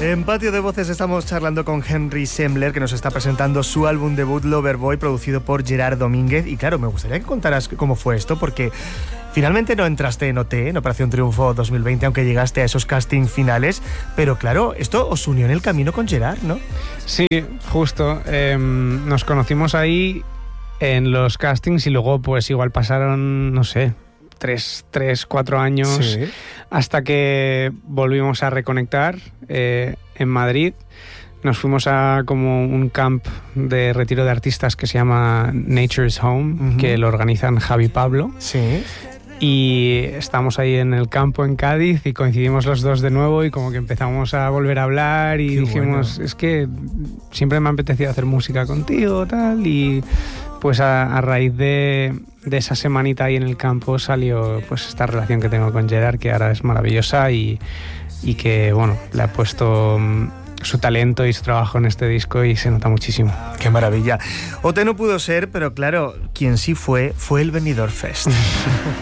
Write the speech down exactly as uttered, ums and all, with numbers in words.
En Patio de Voces estamos charlando con Henry Sembler, que nos está presentando su álbum debut Loverboy, producido por Gerard Domínguez. Y claro, me gustaría que contaras cómo fue esto, porque finalmente no entraste en O T, en Operación Triunfo dos mil veinte, aunque llegaste a esos casting finales. Pero claro, esto os unió en el camino con Gerard, ¿no? Sí, justo. Eh, nos conocimos ahí en los castings y luego pues igual pasaron, no sé, tres, tres cuatro años, sí, hasta que volvimos a reconectar eh, en Madrid. Nos fuimos a como un camp de retiro de artistas que se llama Nature's Home, uh-huh, que lo organizan Javi Pablo. Sí. Y estamos ahí en el campo en Cádiz y coincidimos los dos de nuevo y como que empezamos a volver a hablar y Qué dijimos, bueno. es que siempre me ha apetecido hacer música contigo, tal, y pues a, a raíz de, de esa semanita ahí en el campo salió pues esta relación que tengo con Gerard, que ahora es maravillosa y, y que, bueno, le ha puesto su talento y su trabajo en este disco y se nota muchísimo. ¡Qué maravilla! O T no pudo ser, pero claro, quien sí fue, fue el Benidorm Fest.